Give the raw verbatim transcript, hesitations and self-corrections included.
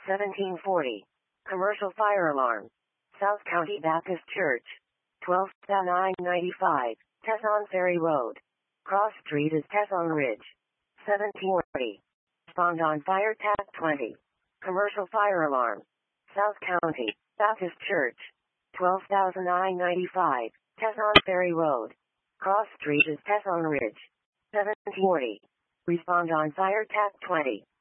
seventeen forty. Commercial fire alarm. South County Baptist Church. twelve nine ninety-five. Tesson Ferry Road. Cross Street is Tesson Ridge. seventeen forty. Respond on fire tap twenty. Commercial fire alarm. South County Baptist Church. twelve nine ninety-five. Tesson Ferry Road. Cross Street is Tesson Ridge. seventeen forty. Respond on fire tap twenty.